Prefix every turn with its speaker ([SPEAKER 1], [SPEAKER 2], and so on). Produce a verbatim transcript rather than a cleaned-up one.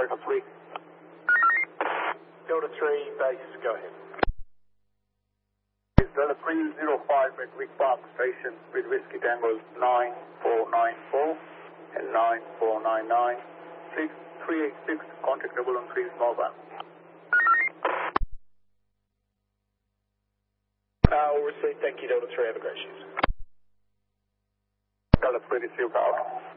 [SPEAKER 1] Delta three.
[SPEAKER 2] Delta three, base, go ahead.
[SPEAKER 1] It's Delta three zero five at Wick Park Station with Whiskey Tango nine four nine four and nine four nine nine. Six three eight six, contactable on three mobile.
[SPEAKER 2] Uh, we'll receive, thank you, Delta three, have a great shift.
[SPEAKER 1] Delta three received out.